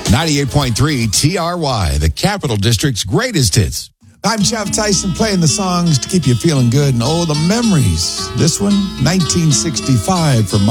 98.3 TRY, the Capital District's greatest hits. I'm Jeff Tyson playing the songs to keep you feeling good. And the memories. This one, 1965 from